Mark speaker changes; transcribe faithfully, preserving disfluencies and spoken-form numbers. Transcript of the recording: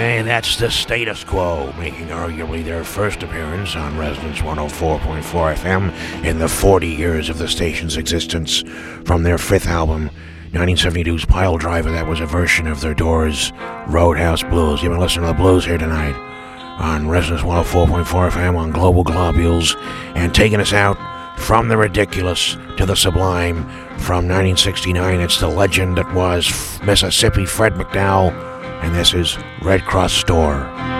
Speaker 1: And that's the Status Quo, making arguably their first appearance on Resonance one oh four point four F M in the forty years of the station's existence. From their fifth album, nineteen seventy-two's Pile Driver, that was a version of their Doors' Roadhouse Blues. You've been listening to the blues here tonight on Resonance one oh four point four F M on Global Globules, and taking us out from the ridiculous to the sublime. From nineteen sixty-nine, it's the legend that was Mississippi Fred McDowell, and this is Red Cross Store.